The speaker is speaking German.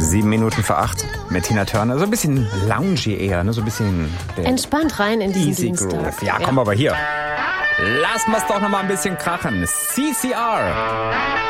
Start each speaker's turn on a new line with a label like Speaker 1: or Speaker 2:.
Speaker 1: 7:07 mit Tina Turner. So ein bisschen loungy eher, ne? So ein bisschen...
Speaker 2: Entspannt rein in diesen
Speaker 1: Easy
Speaker 2: Dienstag.
Speaker 1: Groove. Ja, komm aber hier. Lassen wir es doch noch mal ein bisschen krachen. CCR.